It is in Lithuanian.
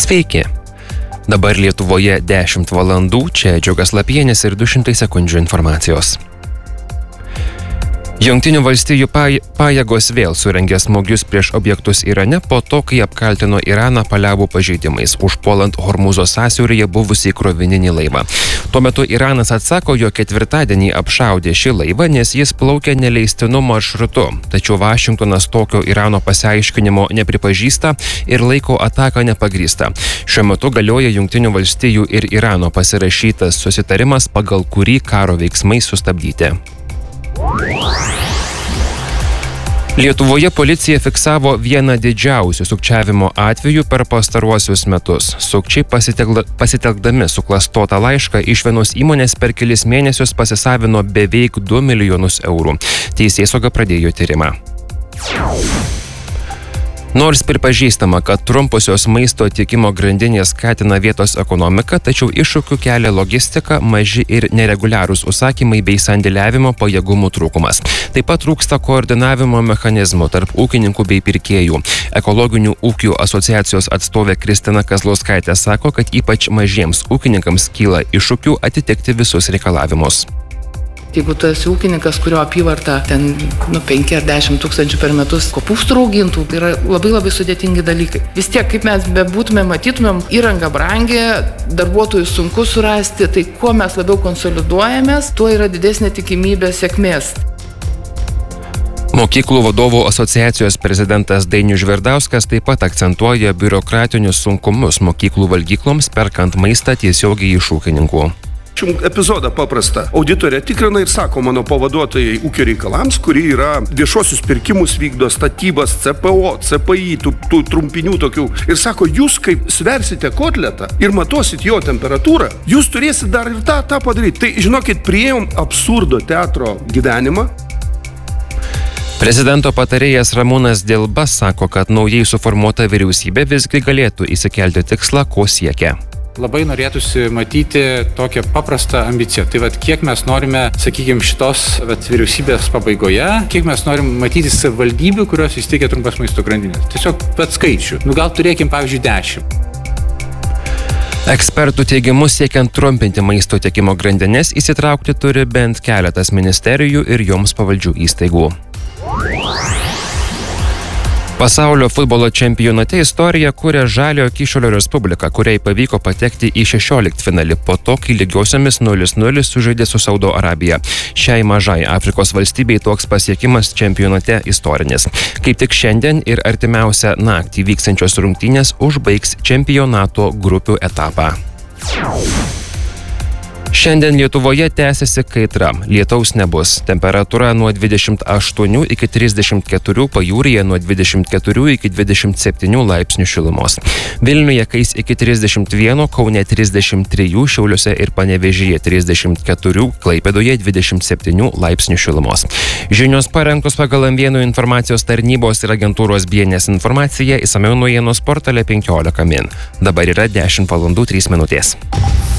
Sveiki. Dabar Lietuvoje 10 valandų, čia Džiugas Lapienis ir 200 sekundžių informacijos. Jungtinių valstijų pajėgos vėl surengė smūgius prieš objektus Irane po to, kai apkaltino Iraną paliaubų pažeidimais, užpuolant Hormūzo sąsiauryje buvusį krovininį laivą. Tuo metu Iranas atsako, jog ketvirtadienį apšaudė šį laivą, nes jis plaukė neleistinu maršrutu. Tačiau Vašingtonas tokio Irano pasiaiškinimo nepripažįsta ir laiko ataką nepagrįsta. Šiuo metu galioja Jungtinių valstijų ir Irano pasirašytas susitarimas, pagal kurį karo veiksmai sustabdyti. Lietuvoje policija fiksavo vieną didžiausių sukčiavimo atvejų per pastaruosius metus. Sukčiai pasitelkdami suklastotą laišką iš vienos įmonės per kelis mėnesius pasisavino beveik 2 milijonus eurų. Teisėsauga pradėjo tyrimą. Nors pripažįstama, kad trumposios maisto tiekimo grandinės skatina vietos ekonomiką, tačiau iššūkių kelia logistika, maži ir nereguliarūs užsakymai bei sandėliavimo pajėgumų trūkumas. Taip pat trūksta koordinavimo mechanizmų tarp ūkininkų bei pirkėjų. Ekologinių ūkių asociacijos atstovė Kristina Kazlauskaitė sako, kad ypač mažiems ūkininkams kyla iššūkių atitikti visus reikalavimus. Jeigu tu esi ūkininkas, kurio apyvarta 5 ar 10 tūkstančių per metus kopūstų augintų, tai yra labai sudėtingi dalykai. Vis tiek, kaip mes bebūtume, matytumėm, įranga brangi, darbuotojų sunku surasti, tai kuo mes labiau konsoliduojamės, tuo yra didesnė tikimybė sėkmės. Mokyklų vadovų asociacijos prezidentas Dainius Žvirdauskas taip pat akcentuoja biurokratinius sunkumus mokyklų valgykloms perkant maistą tiesiogiai iš ūkininkų. Epizodą paprastą. Auditorė tikrina ir sako mano pavaduotojai ūkio reikalams, kuri yra viešuosius pirkimus vykdo, statybas, CPO, CPI, tų trumpinių tokių. Ir sako, jūs kaip sversite kotletą ir matuosit jo temperatūrą, jūs turėsit dar ir tą padaryti. Tai žinokit, priėjom absurdo teatro gyvenimą. Prezidento patarėjas Ramūnas Dilba sako, kad naujai suformuota vyriausybė visgi galėtų įsikelti tikslą, ko siekia. Labai norėtųsi matyti tokią paprastą ambiciją. Tai kiek mes norime, šitos vyriausybės pabaigoje, kiek mes norim matyti savivaldybių, kurios įsteigia trumpas maisto grandinės. Tiesiog skaičių. Gal turėkim, pavyzdžiui, 10. Ekspertų teigimu, siekiant trumpinti maisto tiekimo grandinės, įsitraukti turi bent keletas ministerijų ir joms pavaldžių įstaigų. Pasaulio futbolo čempionate istoriją kuria Žaliojo Kyšulio Respublika, kuriai pavyko patekti į 16-finalį po to, kai lygiosiomis 0-0 sužaidė su Saudo Arabija. Šiai mažai Afrikos valstybei toks pasiekimas čempionate istorinis. Kaip tik šiandien ir artimiausią naktį vyksiančios rungtynės užbaigs čempionato grupių etapą. Šiandien Lietuvoje tęsiasi kaitra. Lietaus nebus. Temperatūra nuo 28 iki 34, pajūryje nuo 24 iki 27 laipsnių šilumos. Vilniuje kais iki 31, Kaune 33, Šiauliuose ir Panevėžyje 34, Klaipėdoje 27 laipsnių šilumos. Žinios parengtos pagal M1 informacijos tarnybos ir agentūros BNS informacija, išsamiau naujienos portale 15 min. Dabar yra 10 valandų 3 minutės.